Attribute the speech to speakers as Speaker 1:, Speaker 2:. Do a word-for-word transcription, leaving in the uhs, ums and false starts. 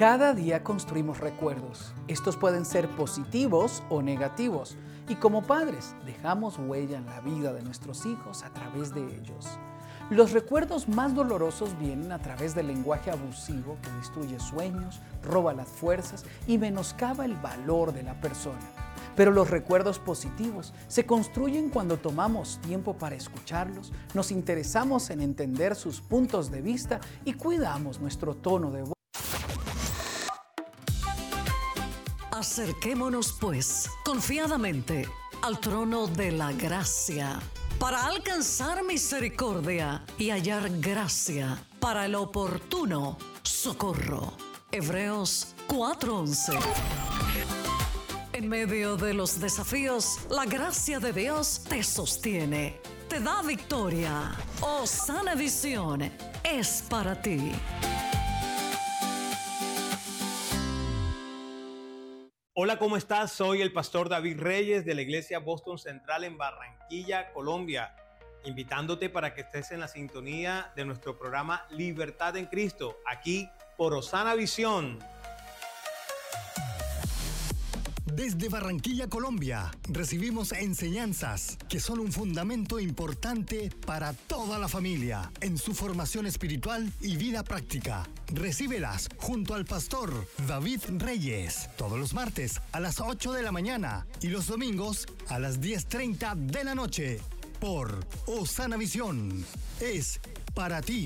Speaker 1: Cada día construimos recuerdos. Estos pueden ser positivos o negativos. Y como padres, dejamos huella en la vida de nuestros hijos a través de ellos. Los recuerdos más dolorosos vienen a través del lenguaje abusivo que destruye sueños, roba las fuerzas y menoscaba el valor de la persona. Pero los recuerdos positivos se construyen cuando tomamos tiempo para escucharlos, nos interesamos en entender sus puntos de vista y cuidamos nuestro tono de voz.
Speaker 2: Acerquémonos, pues, confiadamente al trono de la gracia para alcanzar misericordia y hallar gracia para el oportuno socorro. Hebreos cuatro once. En medio de los desafíos, la gracia de Dios te sostiene, te da victoria. Osana Visión es para ti.
Speaker 3: Hola, ¿cómo estás? Soy el pastor David Reyes de la Iglesia Boston Central en Barranquilla, Colombia, invitándote para que estés en la sintonía de nuestro programa Libertad en Cristo, aquí por Osana Visión.
Speaker 4: Desde Barranquilla, Colombia, recibimos enseñanzas que son un fundamento importante para toda la familia en su formación espiritual y vida práctica. Recíbelas junto al pastor David Reyes todos los martes a las ocho de la mañana y los domingos a las diez treinta de la noche por Osana Visión. Es para ti.